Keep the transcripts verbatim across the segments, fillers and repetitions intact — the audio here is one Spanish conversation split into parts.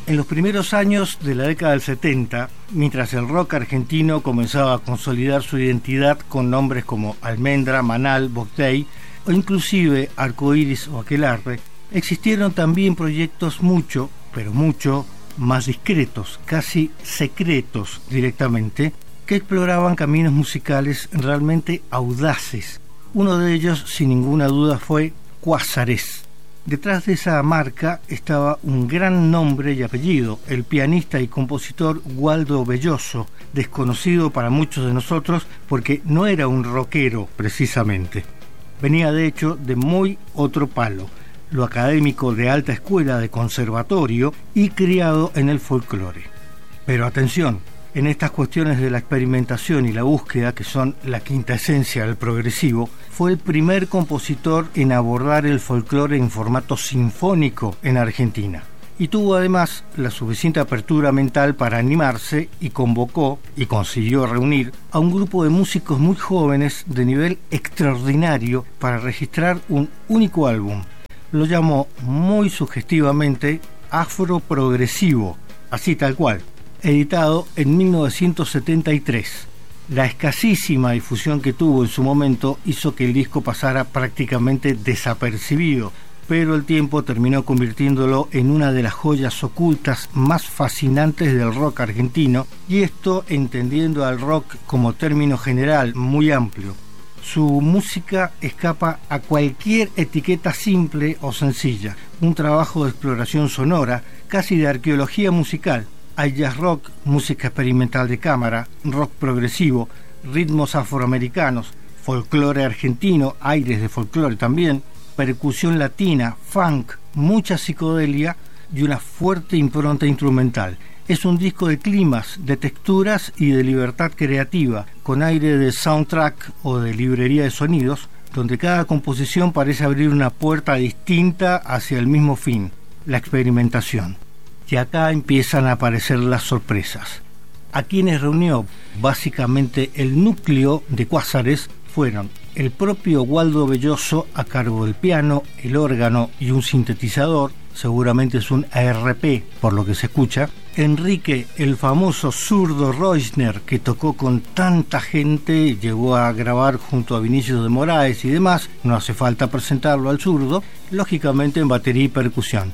En los primeros años de la década del setenta, mientras el rock argentino comenzaba a consolidar su identidad con nombres como Almendra, Manal, Boctey o inclusive Arcoiris o Aquelarre, existieron también proyectos mucho, pero mucho más discretos, casi secretos directamente, que exploraban caminos musicales realmente audaces. Uno de ellos, sin ninguna duda, fue Cuásares. Detrás de esa marca estaba un gran nombre y apellido, el pianista y compositor Waldo Belloso, desconocido para muchos de nosotros porque no era un rockero precisamente. Venía de hecho de muy otro palo, lo académico de alta escuela de conservatorio y criado en el folclore. Pero atención, en estas cuestiones de la experimentación y la búsqueda, que son la quinta esencia del progresivo, fue el primer compositor en abordar el folclore en formato sinfónico en Argentina. Y tuvo además la suficiente apertura mental para animarse y convocó y consiguió reunir a un grupo de músicos muy jóvenes de nivel extraordinario para registrar un único álbum. Lo llamó muy sugestivamente Afroprogresivo, así tal cual, editado en mil novecientos setenta y tres. La escasísima difusión que tuvo en su momento hizo que el disco pasara prácticamente desapercibido, pero el tiempo terminó convirtiéndolo en una de las joyas ocultas más fascinantes del rock argentino, y esto entendiendo al rock como término general muy amplio. Su música escapa a cualquier etiqueta simple o sencilla, un trabajo de exploración sonora, casi de arqueología musical. Hay jazz rock, música experimental de cámara, rock progresivo, ritmos afroamericanos, folclore argentino, aires de folclore también, percusión latina, funk, mucha psicodelia y una fuerte impronta instrumental. Es un disco de climas, de texturas y de libertad creativa, con aire de soundtrack o de librería de sonidos, donde cada composición parece abrir una puerta distinta hacia el mismo fin, la experimentación. Y acá empiezan a aparecer las sorpresas. A quienes reunió básicamente el núcleo de Cuásares fueron el propio Waldo Belloso a cargo del piano, el órgano y un sintetizador, seguramente es un A R P por lo que se escucha, Enrique, el famoso zurdo Reusner, que tocó con tanta gente, llegó a grabar junto a Vinicius de Moraes y demás, no hace falta presentarlo al zurdo, lógicamente en batería y percusión.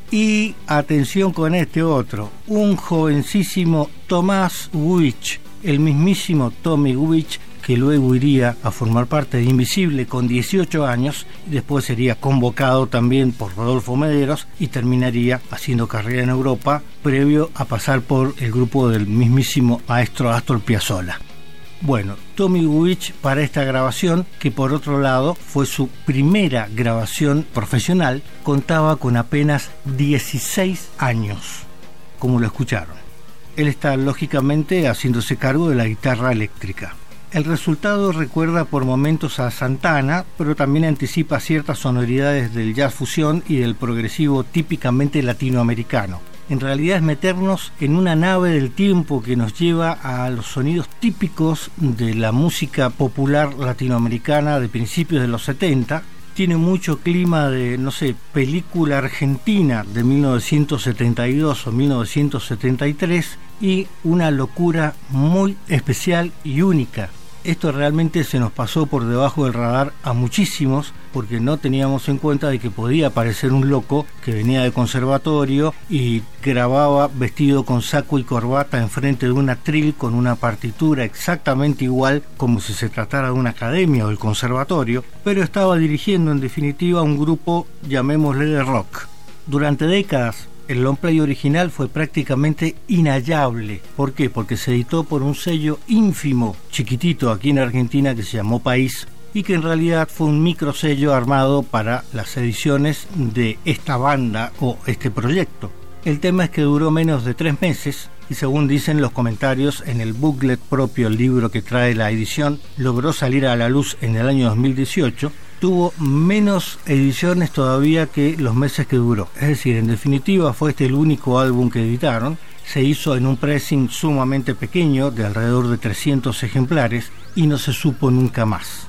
Y atención con este otro, un jovencísimo Tomás Wich, el mismísimo Tommy Wich, que luego iría a formar parte de Invisible con dieciocho años, y después sería convocado también por Rodolfo Mederos y terminaría haciendo carrera en Europa, previo a pasar por el grupo del mismísimo maestro Astor Piazzolla. Bueno, Tommy Wich para esta grabación, que por otro lado fue su primera grabación profesional, contaba con apenas dieciséis años, como lo escucharon. Él está lógicamente haciéndose cargo de la guitarra eléctrica. El resultado recuerda por momentos a Santana, pero también anticipa ciertas sonoridades del jazz fusión y del progresivo típicamente latinoamericano. En realidad es meternos en una nave del tiempo que nos lleva a los sonidos típicos de la música popular latinoamericana de principios de los setenta. Tiene mucho clima de, no sé, película argentina de mil novecientos setenta y dos o mil novecientos setenta y tres y una locura muy especial y única. Esto realmente se nos pasó por debajo del radar a muchísimos porque no teníamos en cuenta de que podía aparecer un loco que venía de conservatorio y grababa vestido con saco y corbata enfrente de un atril con una partitura exactamente igual como si se tratara de una academia o del conservatorio, pero estaba dirigiendo en definitiva un grupo, llamémosle de rock. Durante décadas el long play original fue prácticamente inhallable. ¿Por qué? Porque se editó por un sello ínfimo, chiquitito aquí en Argentina, que se llamó País, y que en realidad fue un microsello armado para las ediciones de esta banda o este proyecto. El tema es que duró menos de tres meses y, según dicen los comentarios en el booklet propio, el libro que trae la edición, logró salir a la luz en el año dos mil dieciocho. Tuvo menos ediciones todavía que los meses que duró. Es decir, en definitiva fue este el único álbum que editaron. Se hizo en un pressing sumamente pequeño, de alrededor de trescientos ejemplares, y no se supo nunca más.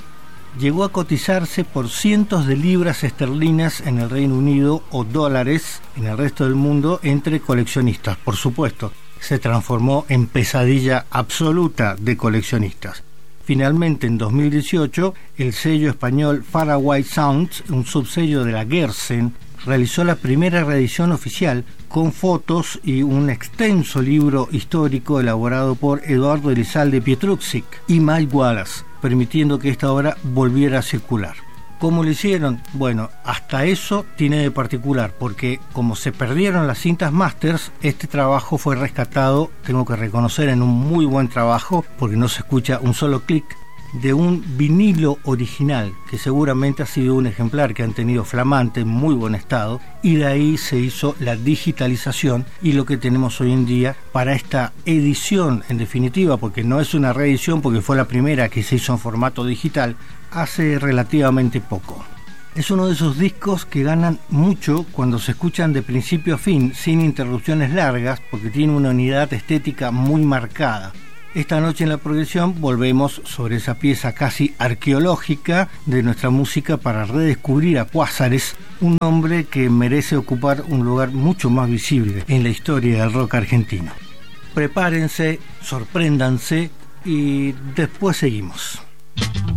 llegó a cotizarse por cientos de libras esterlinas en el Reino Unido o dólares en el resto del mundo entre coleccionistas. Por supuesto, se transformó en pesadilla absoluta de coleccionistas. Finalmente, en dos mil dieciocho, el sello español Faraway Sounds, un subsello de la Gersen, realizó la primera reedición oficial con fotos y un extenso libro histórico elaborado por Eduardo Elizalde Pietruczik y Mike Wallace, permitiendo que esta obra volviera a circular. ¿Cómo lo hicieron? Bueno, hasta eso tiene de particular, porque como se perdieron las cintas masters, este trabajo fue rescatado, tengo que reconocer, en un muy buen trabajo, porque no se escucha un solo clic, de un vinilo original, que seguramente ha sido un ejemplar que han tenido flamante, en muy buen estado, y de ahí se hizo la digitalización y lo que tenemos hoy en día para esta edición, en definitiva, porque no es una reedición, porque fue la primera que se hizo en formato digital, hace relativamente poco. Es uno de esos discos que ganan mucho cuando se escuchan de principio a fin, sin interrupciones largas, porque tiene una unidad estética muy marcada. Esta noche en la progresión volvemos sobre esa pieza casi arqueológica de nuestra música para redescubrir a Cuásares, un hombre que merece ocupar un lugar mucho más visible en la historia del rock argentino. Prepárense, sorpréndanse y después seguimos.